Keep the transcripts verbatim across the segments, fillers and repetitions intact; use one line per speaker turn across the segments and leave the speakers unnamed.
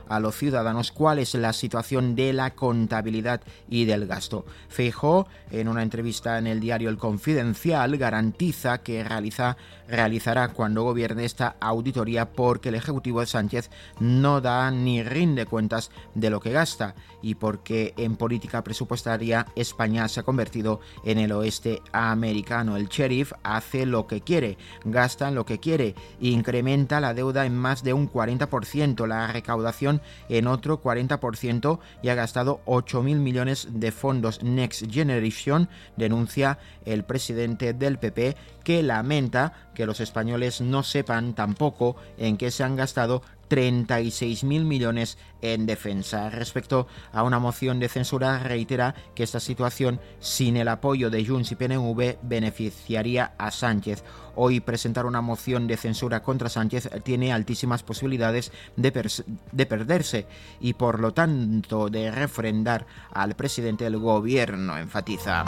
a los ciudadanos cuál es la situación de la contabilidad y del gasto. Feijóo, en una entrevista en el diario El Confidencial, garantiza que realiza, realizará cuando gobierne esta auditoría porque el Ejecutivo de Sánchez no da ni rinde cuentas de lo que gasta y porque en política presupuestaria España se ha convertido en el oeste americano. El sheriff hace lo que quiere, gasta en lo que quiere, incrementa la deuda en más de un cuarenta por ciento, la recaudación en otro cuarenta por ciento y ha gastado ocho mil millones de fondos Next Generation, denuncia el presidente del P P, que lamenta que los españoles no sepan tampoco en qué se han gastado treinta y seis mil millones en defensa. Respecto a una moción de censura, reitera que esta situación, sin el apoyo de Junts y P N V, beneficiaría a Sánchez. Hoy presentar una moción de censura contra Sánchez tiene altísimas posibilidades de, per- de perderse y, por lo tanto, de refrendar al presidente del gobierno, enfatiza.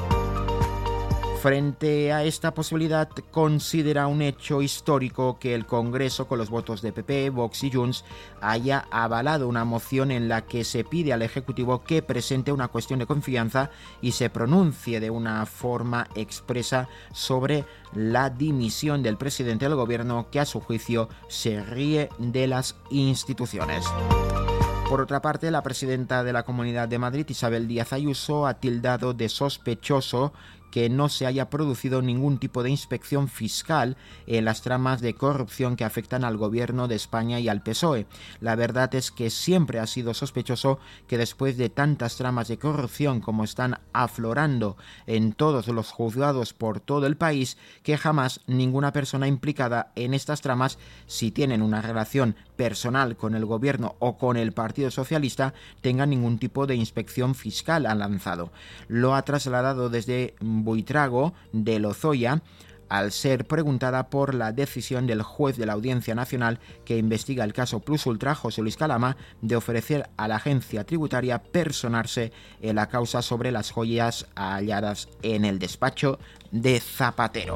Frente a esta posibilidad, considera un hecho histórico que el Congreso, con los votos de P P, Vox y Junts, haya avalado una moción en la que se pide al Ejecutivo que presente una cuestión de confianza y se pronuncie de una forma expresa sobre la dimisión del presidente del Gobierno, que a su juicio se ríe de las instituciones. Por otra parte, la presidenta de la Comunidad de Madrid, Isabel Díaz Ayuso, ha tildado de sospechoso que no se haya producido ningún tipo de inspección fiscal en las tramas de corrupción que afectan al gobierno de España y al P S O E. La verdad es que siempre ha sido sospechoso que después de tantas tramas de corrupción como están aflorando en todos los juzgados por todo el país, que jamás ninguna persona implicada en estas tramas, si tienen una relación personal con el gobierno o con el Partido Socialista, tenga ningún tipo de inspección fiscal, ha lanzado. Lo ha trasladado desde Buitrago de Lozoya al ser preguntada por la decisión del juez de la Audiencia Nacional que investiga el caso Plus Ultra, José Luis Calama, de ofrecer a la agencia tributaria personarse en la causa sobre las joyas halladas en el despacho de Zapatero.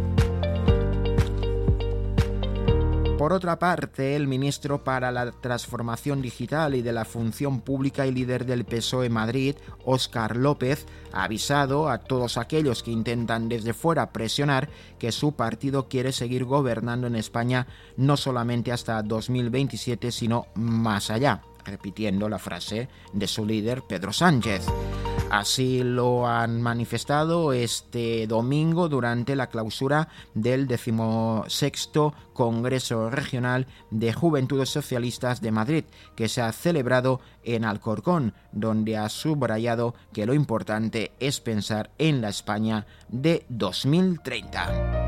Por otra parte, el ministro para la Transformación Digital y de la Función Pública y líder del P S O E Madrid, Óscar López, ha avisado a todos aquellos que intentan desde fuera presionar que su partido quiere seguir gobernando en España no solamente hasta dos mil veintisiete, sino más allá, repitiendo la frase de su líder, Pedro Sánchez. Así lo han manifestado este domingo durante la clausura del decimosexto Congreso Regional de Juventudes Socialistas de Madrid, que se ha celebrado en Alcorcón, donde ha subrayado que lo importante es pensar en la España de dos mil treinta.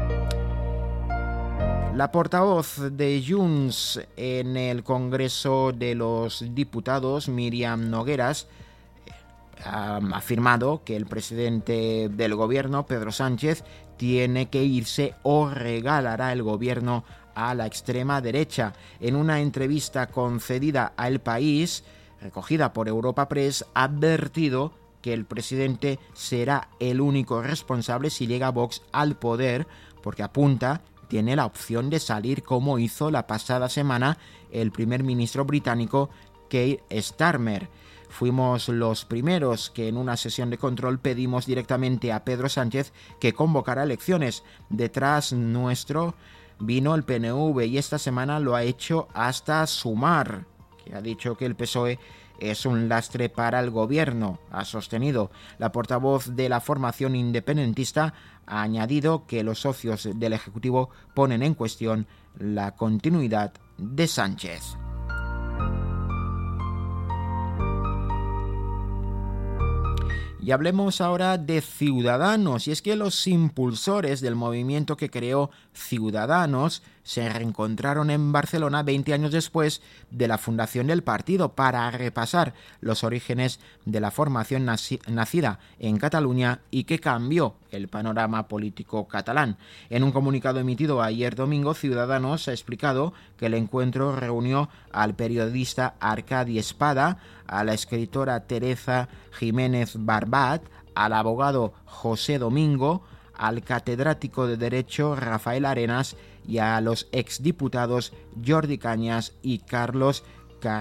La portavoz de Junts en el Congreso de los Diputados, Míriam Nogueras, ha afirmado que el presidente del gobierno, Pedro Sánchez, tiene que irse o regalará el gobierno a la extrema derecha. En una entrevista concedida a El País, recogida por Europa Press, ha advertido que el presidente será el único responsable si llega Vox al poder, porque apunta tiene la opción de salir como hizo la pasada semana el primer ministro británico Keir Starmer. Fuimos los primeros que en una sesión de control pedimos directamente a Pedro Sánchez que convocara elecciones. Detrás nuestro vino el P N V y esta semana lo ha hecho hasta Sumar, que ha dicho que el P S O E es un lastre para el gobierno, ha sostenido. La portavoz de la formación independentista ha añadido que los socios del Ejecutivo ponen en cuestión la continuidad de Sánchez. Y hablemos ahora de Ciudadanos, y es que los impulsores del movimiento que creó Ciudadanos se reencontraron en Barcelona veinte años después de la fundación del partido para repasar los orígenes de la formación naci- nacida en Cataluña y que cambió el panorama político catalán. En un comunicado emitido ayer domingo, Ciudadanos ha explicado que el encuentro reunió al periodista Arcadi Espada, a la escritora Teresa Jiménez Barbat, al abogado José Domingo, al catedrático de Derecho Rafael Arenas y a los exdiputados Jordi Cañas y Carlos